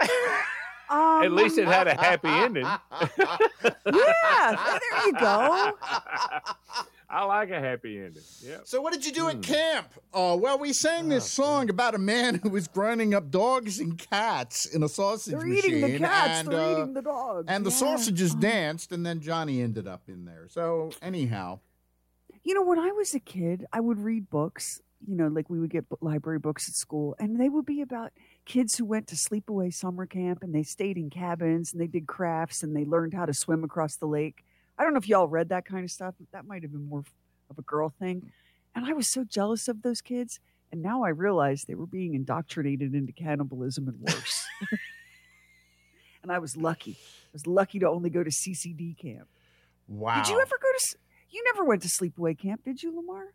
At least it had a happy ending. Yeah, there you go. I like a happy ending. Yeah. So what did you do at camp? Well, we sang this song about a man who was grinding up dogs and cats in a sausage They're machine. eating the cats. And, They're eating the dogs. And the Yeah. sausages danced, and then Johnny ended up in there. So anyhow. When I was a kid, I would read books, like we would get library books at school, and they would be about kids who went to sleepaway summer camp, and they stayed in cabins, and they did crafts, and they learned how to swim across the lake. I don't know if y'all read that kind of stuff. That might have been more of a girl thing. And I was so jealous of those kids. And now I realize they were being indoctrinated into cannibalism and worse. And I was lucky. I was lucky to only go to CCD camp. Wow. Did you ever you never went to sleepaway camp, did you, Lamar?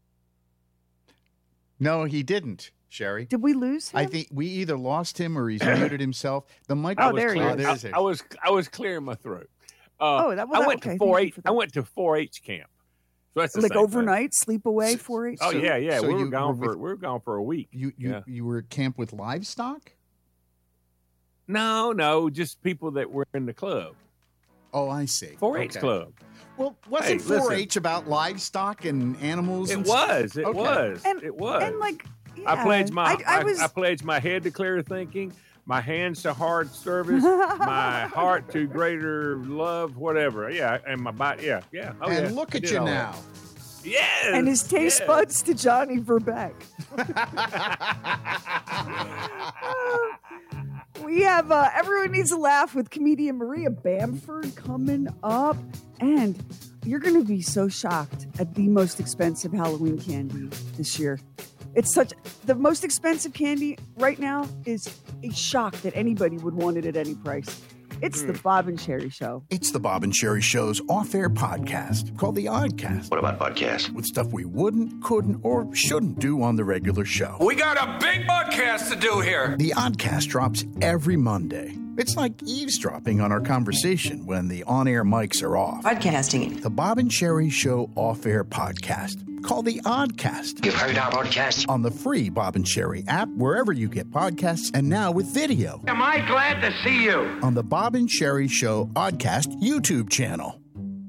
No, he didn't, Sherry. Did we lose him? I think we either lost him or he's muted himself. The mic Oh, was there he clear. is. I was clearing my throat. That was I went okay. to 4-H. I went to 4-H camp. So that's the like same overnight, sleepaway, 4-H? thing. Oh yeah. So we you were gone were for we were gone for a week. You were at camp with livestock? No, just people that were in the club. Oh, I see. 4-H Okay. club. Well, wasn't Hey, listen. 4-H about livestock and animals? It and was. stuff? It Okay. was. And, It was. And like, yeah, I pledged my I I pledged my head to clear thinking, my hands to hard service, my heart to greater love, whatever. Yeah, and my body. Yeah. Oh, And yeah. look I at did you all now. that. Yes. and his taste yes. buds to Johnny Verbeck. We have Everyone Needs a Laugh with comedian Maria Bamford coming up. And you're going to be so shocked at the most expensive Halloween candy this year. It's the most expensive candy right now is a shock that anybody would want it at any price. It's the Bob and Sherry Show. It's the Bob and Sherry Show's off-air podcast called The Oddcast. What about podcasts? With stuff we wouldn't, couldn't, or shouldn't do on the regular show. We got a big podcast to do here. The Oddcast drops every Monday. It's like eavesdropping on our conversation when the on-air mics are off. Podcasting. The Bob and Sherry Show off-air podcast called The Oddcast. You've heard our podcast? On the free Bob and Sherry app, wherever you get podcasts, and now with video. Am I glad to see you? On the Bob and Sherry Show Oddcast YouTube channel.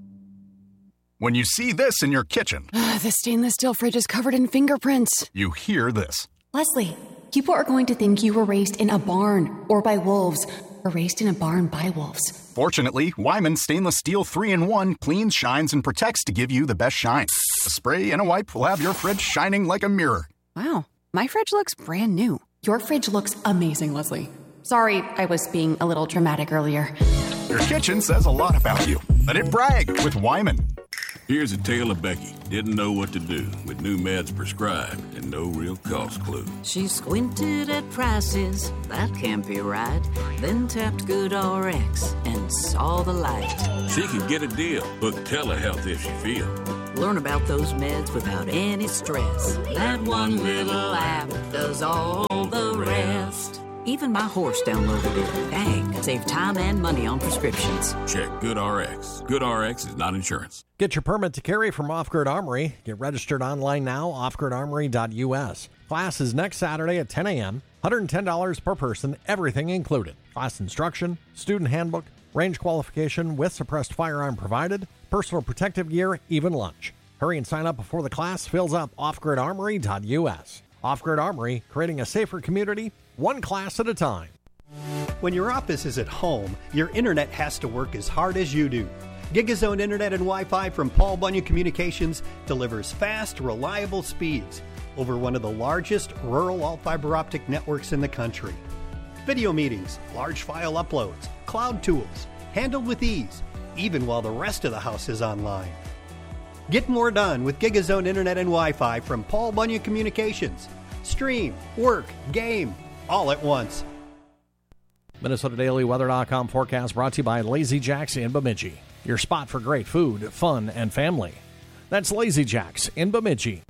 When you see this in your kitchen, The stainless steel fridge is covered in fingerprints. you hear this. Leslie, people are going to think you were raised in a barn or by wolves or raised in a barn by wolves. Fortunately, Wyman Stainless Steel 3-in-1 cleans, shines, and protects to give you the best shine. A spray and a wipe will have your fridge shining like a mirror. Wow, my fridge looks brand new. Your fridge looks amazing, Leslie. Sorry, I was being a little dramatic earlier. Your kitchen says a lot about you. Let it brag with Wyman. Here's a tale of Becky. Didn't know what to do with new meds prescribed and no real cost clue. She squinted at prices, that can't be right. Then tapped GoodRx and saw the light. She could get a deal. Book telehealth if she feel. Learn about those meds without any stress. That one little app does all the rest. Even my horse downloaded it. Dang, save time and money on prescriptions. Check GoodRx. GoodRx is not insurance. Get your permit to carry from Off Grid Armory. Get registered online now, offgridarmory.us. Class is next Saturday at 10 a.m., $110 per person, everything included. Class instruction, student handbook, range qualification with suppressed firearm provided, personal protective gear, even lunch. Hurry and sign up before the class fills up, offgridarmory.us. Off Grid Armory, creating a safer community, one class at a time. When your office is at home, your internet has to work as hard as you do. GigaZone Internet and Wi-Fi from Paul Bunyan Communications delivers fast, reliable speeds over one of the largest rural all-fiber optic networks in the country. Video meetings, large file uploads, cloud tools, handled with ease, even while the rest of the house is online. Get more done with GigaZone Internet and Wi-Fi from Paul Bunyan Communications. Stream, work, game, all at once. MinnesotaDailyWeather.com forecast brought to you by Lazy Jacks in Bemidji. Your spot for great food, fun, and family. That's Lazy Jacks in Bemidji.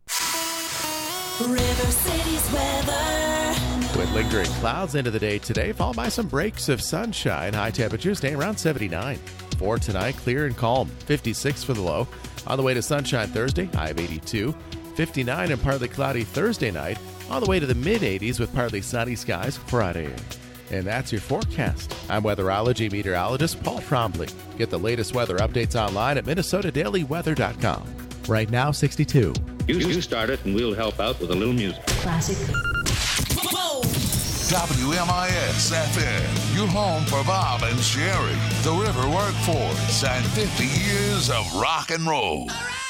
River City's weather. With lingering clouds into the day today, followed by some breaks of sunshine. High temperatures staying around 79. For tonight, clear and calm. 56 for the low. On the way to sunshine Thursday, high of 82. 59 and partly cloudy Thursday night. On the way to the mid-80s with partly sunny skies Friday. And that's your forecast. I'm weatherology meteorologist Paul Trombley. Get the latest weather updates online at minnesotadailyweather.com. Right now, 62. You start it and we'll help out with a little music. Classic. WMIS FM, your home for Bob and Sherry, the River Workforce, and 50 years of rock and roll. All right.